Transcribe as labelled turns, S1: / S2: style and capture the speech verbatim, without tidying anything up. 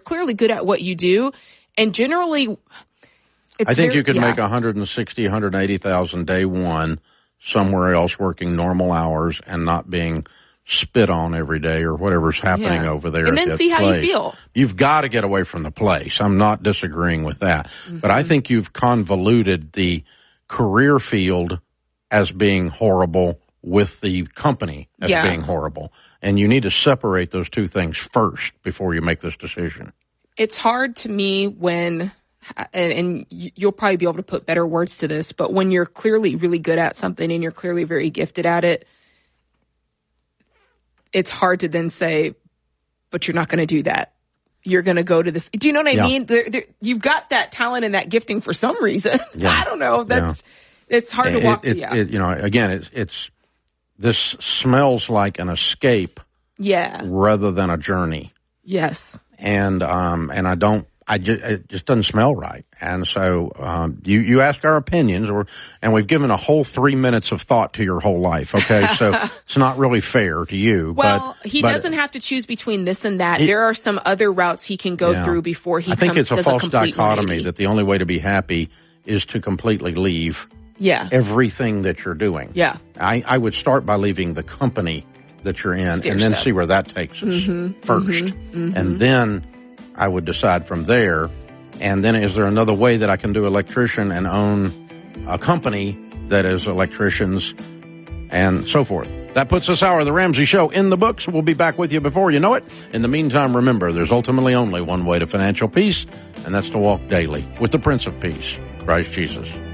S1: clearly good at what you do. And generally, it's
S2: I think
S1: very,
S2: you could
S1: yeah.
S2: make one hundred sixty, one hundred eighty thousand day one somewhere else working normal hours and not being spit on every day or whatever's happening
S1: yeah.
S2: over there.
S1: And
S2: at
S1: then
S2: that
S1: see how
S2: place.
S1: you feel.
S2: You've got to get away from the place. I'm not disagreeing with that. Mm-hmm. But I think you've convoluted the career field as being horrible with the company as
S1: yeah.
S2: being horrible. And you need to separate those two things first before you make this decision.
S1: It's hard to me when, and, and you'll probably be able to put better words to this, but when you're clearly really good at something and you're clearly very gifted at it, it's hard to then say, but you're not going to do that. You're going to go to this. Do you know what I
S2: yeah.
S1: mean? There, there, you've got that talent and that gifting for some reason.
S2: Yeah.
S1: I don't know. That's,
S2: yeah.
S1: it's hard
S2: it,
S1: to walk.
S2: It,
S1: yeah.
S2: it, you know, again, it's, it's, this smells like an escape
S1: yeah.
S2: rather than a journey.
S1: Yes.
S2: And, um, and I don't, I just, it just doesn't smell right. And so, um, you, you ask our opinions or, and we've given a whole three minutes of thought to your whole life. Okay. So it's not really fair to you.
S1: Well,
S2: but,
S1: he
S2: but,
S1: doesn't have to choose between this and that.
S2: It,
S1: there are some other routes he can go
S2: yeah.
S1: through before he
S2: I think
S1: com-
S2: it's a
S1: does
S2: false
S1: a complete
S2: dichotomy
S1: one eighty.
S2: that the only way to be happy is to completely leave
S1: yeah.
S2: everything that you're doing.
S1: Yeah.
S2: I, I would start by leaving the company that you're in
S1: Stair
S2: and then
S1: step.
S2: see where that takes us
S1: mm-hmm,
S2: first.
S1: Mm-hmm, mm-hmm.
S2: And then I would decide from there. And then is there another way that I can do electrician and own a company that is electricians and so forth? That puts this hour of the Ramsey Show in the books. We'll be back with you before you know it. In the meantime, remember, there's ultimately only one way to financial peace, and that's to walk daily with the Prince of Peace, Christ Jesus.